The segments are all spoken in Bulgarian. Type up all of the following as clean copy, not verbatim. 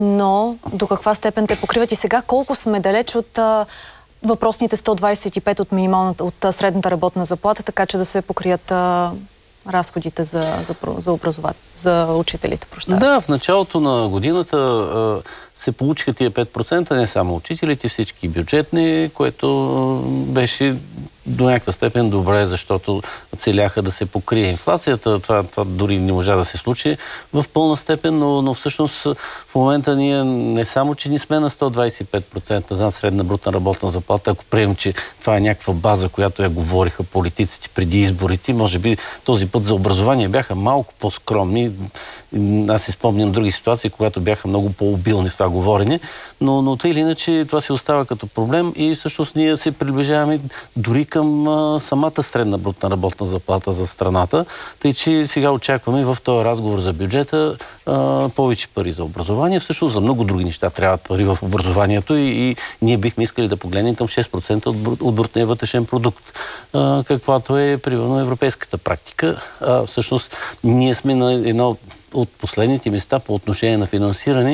но до каква степен те покриват и сега колко сме далеч от въпросните 125 от минималната, от средната работна заплата, така че да се покрият разходите за учителите. Да, в началото на годината се получиха тия 5%, не само учителите, всички бюджетни, което беше до някаква степен добре, защото целяха да се покрие инфлацията. Това дори не можа да се случи в пълна степен, но всъщност в момента ние не само, че не сме на 125% за средна брутна работна заплата, ако приемем, че това е някаква база, която я говориха политиците преди изборите, може би този път за образование бяха малко по-скромни. Аз си спомням други ситуации, когато бяха много по-обилни в това говорене, но тъй или иначе това се остава като проблем и всъщност ние се приближаваме дори към самата средна брутна работна заплата за страната. Тъй, че сега очакваме в този разговор за бюджета повече пари за образование. Всъщност за много други неща трябват пари в образованието и ние бихме искали да погледнем към 6% от брутния вътрешен продукт, каквато е примерно европейската практика. Всъщност ние сме на едно от последните места по отношение на финансиране,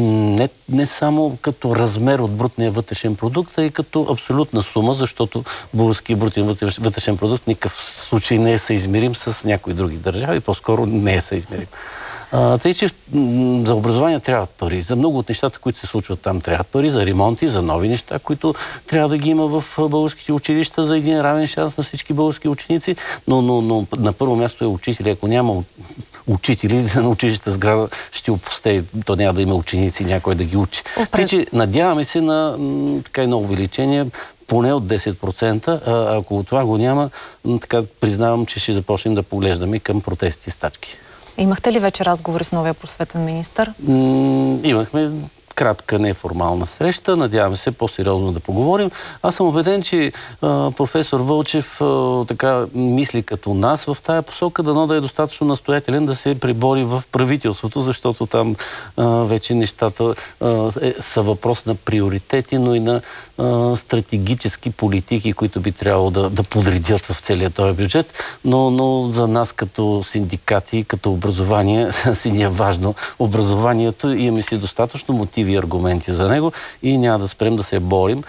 не само като размер от брутния вътрешен продукт, а и като абсолютна сума, защото българският брутен вътрешен продукт в никакъв случай не е съизмерим с някои други държави, по-скоро не е съизмерим. Тъй, че за образование трябват пари. За много от нещата, които се случват там, трябват пари. За ремонти, за нови неща, които трябва да ги има в българските училища, за един равен шанс на всички български ученици. Но на първо място е учители. Ако няма учители, на училищата сграда ще опустее. То няма да има ученици, някой да ги учи. Тъй, че надяваме се на така едно увеличение, поне от 10%, а ако това го няма, така признавам, че ще започнем да поглеждаме към протести и стачки. Имахте ли вече разговори с новия просветен министър? Имахме кратка неформална среща. Надяваме се по-сериозно да поговорим. Аз съм убеден, че професор Вълчев така мисли като нас в тая посока, дано да е достатъчно настоятелен да се прибори в правителството, защото там вече нещата са въпрос на приоритети, но и на стратегически политики, които би трябвало да подредят в целия този бюджет. Но за нас като синдикати, като образование, си ни е важно образованието. Имаме си достатъчно мотиви и аргументи за него и няма да спрем да се борим.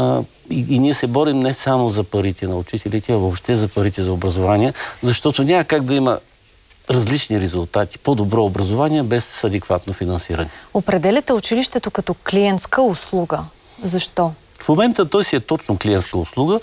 И ние се борим не само за парите на учителите, а въобще за парите за образование, защото няма как да има различни резултати, по-добро образование без адекватно финансиране. Определяте училището като клиентска услуга. Защо? В момента той си е точно клиентска услуга,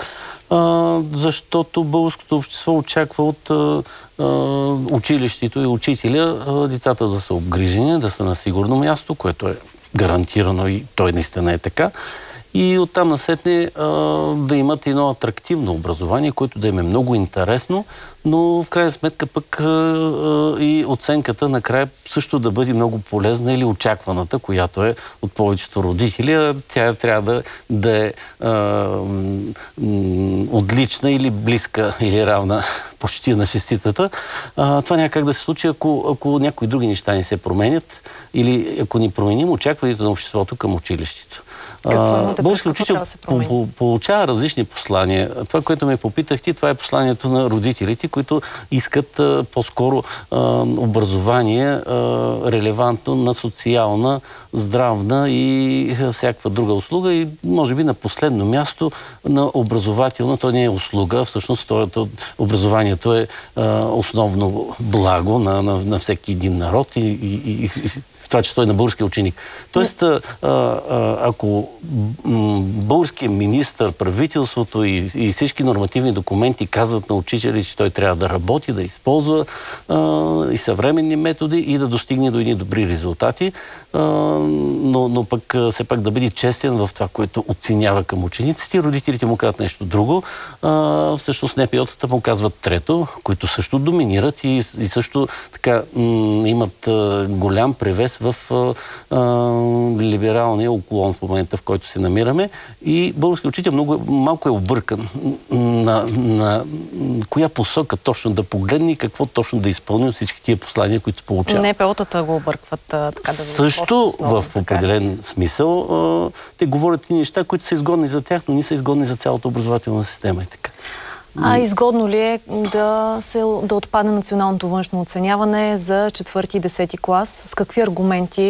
защото българското общество очаква от училището и учителя децата да са обгрижени, да са на сигурно място, което е гарантирано и той наистина е така. И оттам насетне да имат едно атрактивно образование, което да им е много интересно, но в крайна сметка пък и оценката накрая също да бъде много полезна или очакваната, която е от повечето родители. Тя трябва да е отлична или близка или равна почти на шестицата. Това няма как да се случи, ако някои други неща не се променят или ако ни променим очакването на обществото към училището. Български учител получава различни послания. Това, което ме попитахте, това е посланието на родителите, които искат по-скоро образование релевантно на социална, здравна и всякаква друга услуга и може би на последно място на образователна. То не е услуга, всъщност образованието е основно благо на всеки един народ и това, че той е на българския ученик. Тоест, ако българският министър, правителството и всички нормативни документи казват на учители, че той трябва да работи, да използва и съвременни методи и да достигне до едни добри резултати, но пък все пак да бъде честен в това, което оценява към учениците. Родителите му казват нещо друго. Всъщност НПО-тата му казват трето, които също доминират и също така имат голям превес в либералния уклон в момента, в който се намираме. И български учител малко е объркан на коя посока точно да погледне и какво точно да изпълни от всички тия послания, които получава. НПО-тата го объркват, така да също в определен смисъл те говорят и неща, които са изгодни за тях, но не са изгодни за цялата образователна система. И така. Изгодно ли е да отпадне националното външно оценяване за 4 и 10 клас? С какви аргументи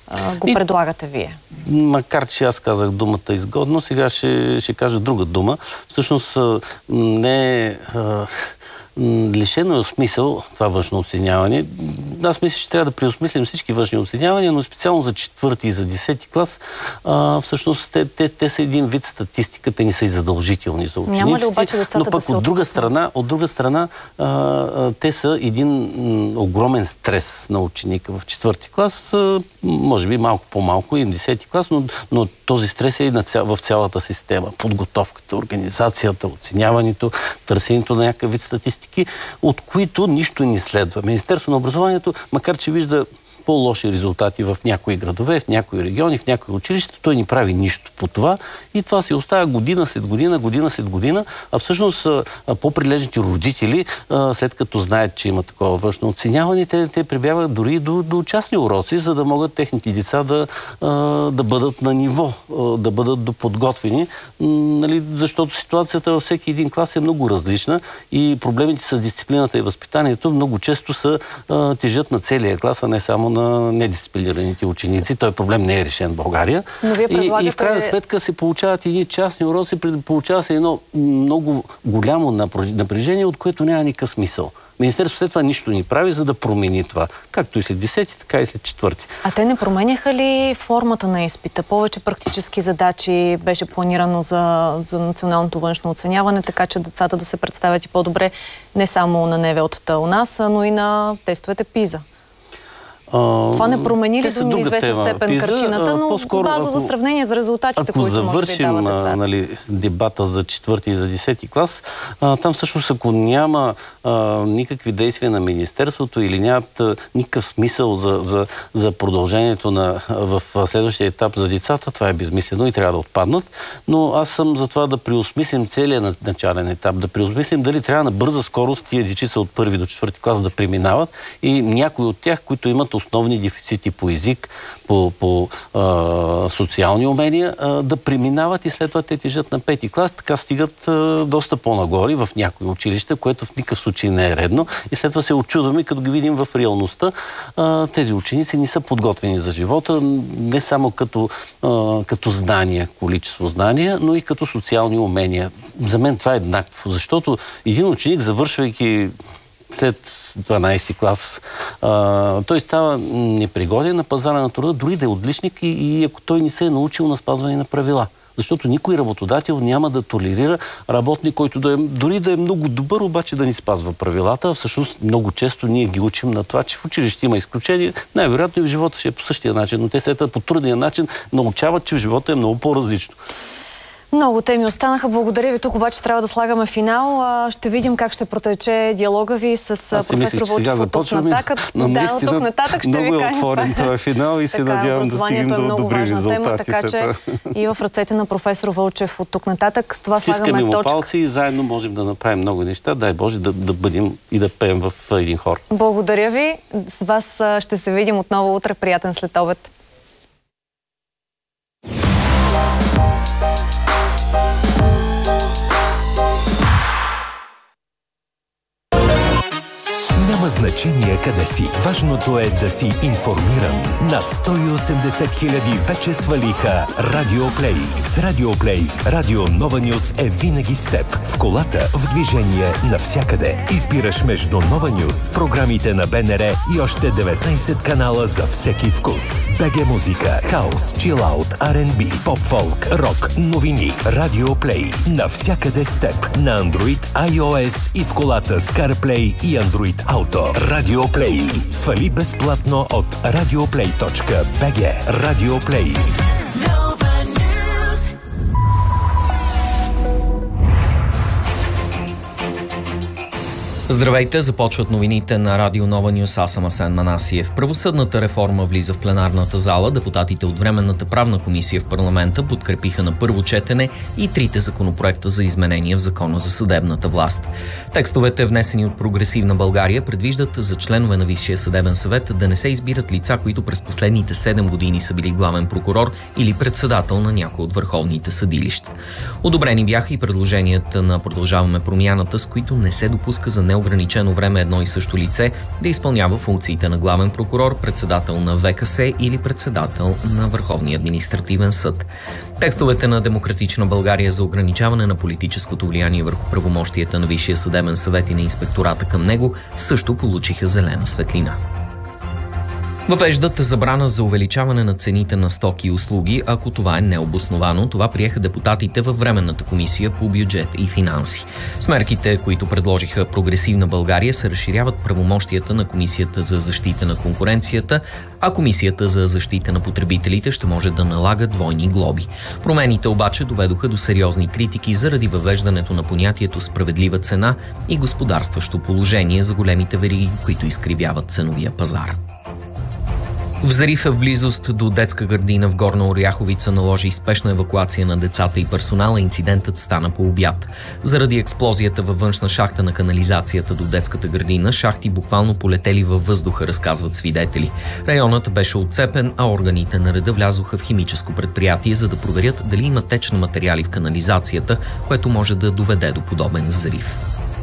го предлагате вие? Макар че аз казах думата изгодно, сега ще кажа друга дума. Всъщност не е... лишено е от смисъл това външно оценяване. Аз мисля, че трябва да преосмислим всички външни оценявания, но специално за 4-ти и за 10-ти клас, всъщност те са един вид статистика, те не са и задължителни за учениците. Няма ли обаче децата да се от друга страна, те са един огромен стрес на ученика в 4-ти клас, може би малко по-малко и в 10-ти клас, но този стрес е и в цялата система. Подготовката, организацията, оценяването, търсенето на някакъв вид статистика, от които нищо не следва. Министерството на образованието, макар че вижда по-лоши резултати в някои градове, в някои региони, в някои училища, той не прави нищо по това и това се остава година след година, година след година, а всъщност по-прилежните родители, след като знаят, че има такова външно оценяване, те прибягват дори до частни уроци, за да могат техните деца да бъдат на ниво, да бъдат доподготвени, нали, защото ситуацията във всеки един клас е много различна и проблемите с дисциплината и възпитанието много често тежат на целия клас, а не само на недисциплинираните ученици. Той проблем не е решен в България. И в крайна сметка се получават едни частни уроци, получава се едно много голямо напрежение, от което няма никакъв смисъл. Министерството след това нищо не прави, за да промени това. Както и след 10-ти, така и след 4-ти. А те не променяха ли формата на изпита? Повече практически задачи беше планирано за националното външно оценяване, така че децата да се представят и по-добре не само на НВО-тата у нас, но и на тестовете ПИЗа? Това не промени ли до неизвестна степен картината, но база за сравнение за резултатите, които може да дават децата? Нали, дебата за 4-ти и за 10-ти клас, там всъщност ако няма никакви действия на Министерството или нямат никакъв смисъл за продължението в следващия етап за децата, това е безмислено и трябва да отпаднат. Но аз съм за това да преосмислим целият начален етап, да преосмислим дали трябва на бърза скорост тия дечица от 1-ви до 4-ти клас да преминават и някои от тях, които имат основни дефицити по език, по социални умения, да преминават и след това те тежат на 5-ти клас, така стигат доста по-нагори в някои училища, което в никакъв случай не е редно. И след това се очудваме, като ги видим в реалността. Тези ученици не са подготвени за живота, не само като знания, количество знания, но и като социални умения. За мен това е еднакво, защото един ученик, завършвайки след 12 клас, той става непригоден на пазара на труда, дори да е отличник и ако той не се е научил на спазване на правила. Защото никой работодател няма да толерира работник, който дори да е много добър, обаче да не спазва правилата. Всъщност много често ние ги учим на това, че в училище има изключение. Най-вероятно и в живота ще е по същия начин, но те след това по трудния начин научават, че в живота е много по-различно. Много теми останаха. Благодаря ви. Тук обаче трябва да слагаме финал. Ще видим как ще протече диалога ви с професор Вълчев от тук нататък. Да, от тук нататък ще ви каним. Много е отворен този финал и се надявам да стигнем до добри резултати. Така че и в ръцете на професор Вълчев от тук нататък. С това слагаме точка. Палци и заедно можем да направим много неща. Дай Боже да бъдем и да пеем в един хор. Благодаря ви. С вас ще се видим отново утре. Приятен следобед. Няма значение къде си. Важното е да си информиран. Над 180 хиляди вече свалиха Радиоплей. С Радиоплей Радио Нова Нюс е винаги с теб. В колата, в движение, навсякъде. Избираш между Нова Нюс, програмите на БНР и още 19 канала за всеки вкус. БГ музика, хаус, чилаут, R&B, поп-фолк, рок, новини. Радиоплей. Навсякъде с теб. На Android, iOS и в колата с CarPlay и Android Auto. Радиоплей. Свали безплатно от radioplay.bg. Радиоплей. Здравейте, започват новините на Радио Нова Нюс. Аз съм Асен Манасиев. Правосъдната реформа влиза в пленарната зала. Депутатите от Временната правна комисия в парламента подкрепиха на първо четене и трите законопроекта за изменения в Закона за съдебната власт. Текстовете, внесени от Прогресивна България, предвиждат за членове на Висшия съдебен съвет да не се избират лица, които през последните 7 години са били главен прокурор или председател на някои от върховните съдилища. Одобрени бяха и предложенията на Продължаваме промяната, с които не се допуска за неуважение неограничено време едно и също лице да изпълнява функциите на главен прокурор, председател на ВКС или председател на Върховния административен съд. Текстовете на Демократична България за ограничаване на политическото влияние върху правомощията на Висшия съдебен съвет и на инспектората към него също получиха зелена светлина. Въвеждат забрана за увеличаване на цените на стоки и услуги, ако това е необосновано. Това приеха депутатите във Временната комисия по бюджет и финанси. С мерките, които предложиха Прогресивна България, се разширяват правомощията на Комисията за защита на конкуренцията, а Комисията за защита на потребителите ще може да налага двойни глоби. Промените обаче доведоха до сериозни критики заради въвеждането на понятието справедлива цена и господарстващо положение за големите вериги, които изкривяват ценовия пазар. Взрив в близост до детска градина в Горна Оряховица наложи спешна евакуация на децата и персонала. Инцидентът стана по обяд. Заради експлозията във външна шахта на канализацията до детската градина, шахти буквално полетели във въздуха, разказват свидетели. Районът беше отцепен, а органите на реда влязоха в химическо предприятие, за да проверят дали има теч на материали в канализацията, което може да доведе до подобен взрив.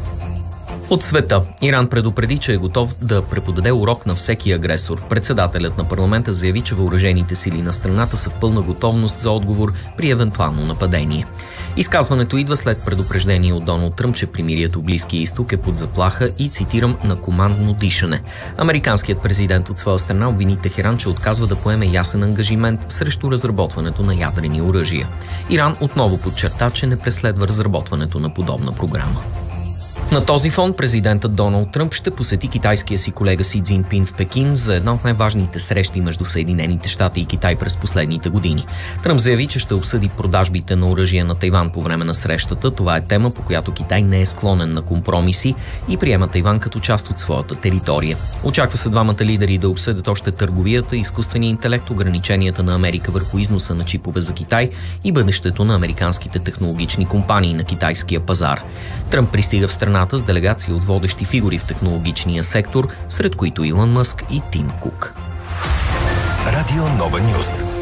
От света. Иран предупреди, че е готов да преподаде урок на всеки агресор. Председателят на парламента заяви, че въоръжените сили на страната са в пълна готовност за отговор при евентуално нападение. Изказването идва след предупреждение от Доналд Тръмп, че примирието в Близкия изток е под заплаха и, цитирам, на командно дишане. Американският президент от своя страна обвини Техеран, че отказва да поеме ясен ангажимент срещу разработването на ядрени оръжия. Иран отново подчерта, че не преследва разработването на подобна програма. На този фон президентът Доналд Тръмп ще посети китайския си колега Си Цзинпин в Пекин за една от най-важните срещи между Съединените щати и Китай през последните години. Тръмп заяви, че ще обсъди продажбите на оръжия на Тайван по време на срещата. Това е тема, по която Китай не е склонен на компромиси и приема Тайван като част от своята територия. Очаква се двамата лидери да обсъдят още търговията, изкуствения интелект, ограниченията на Америка върху износа на чипове за Китай и бъдещето на американските технологични компании на китайския пазар. Тръмп пристига в страната с делегация от водещи фигури в технологичния сектор, сред които Илон Мъск и Тим Кук. Радио Нова Нюс.